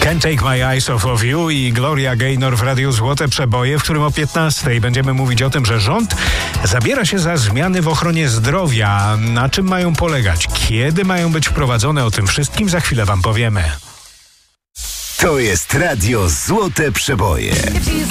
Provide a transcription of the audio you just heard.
Can't Take My Eyes Off of You i Gloria Gaynor w Radiu Złote Przeboje, w którym o 15:00 będziemy mówić o tym, że rząd zabiera się za zmiany w ochronie zdrowia. Na czym mają polegać? Kiedy mają być wprowadzone? O tym wszystkim za chwilę wam powiemy. To jest Radio Złote Przeboje.